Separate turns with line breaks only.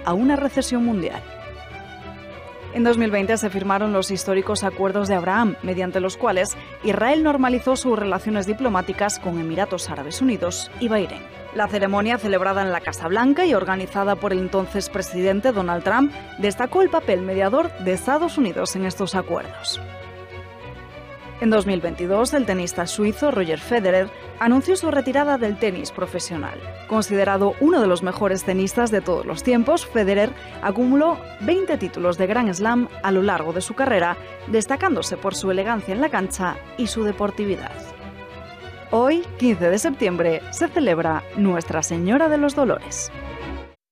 a una recesión mundial. En 2020 se firmaron los históricos Acuerdos de Abraham, mediante los cuales Israel normalizó sus relaciones diplomáticas con Emiratos Árabes Unidos y Bahrein. La ceremonia, celebrada en la Casa Blanca y organizada por el entonces presidente Donald Trump, destacó el papel mediador de Estados Unidos en estos acuerdos. En 2022, el tenista suizo Roger Federer anunció su retirada del tenis profesional. Considerado uno de los mejores tenistas de todos los tiempos, Federer acumuló 20 títulos de Grand Slam a lo largo de su carrera, destacándose por su elegancia en la cancha y su deportividad. Hoy, 15 de septiembre, se celebra Nuestra Señora de los Dolores.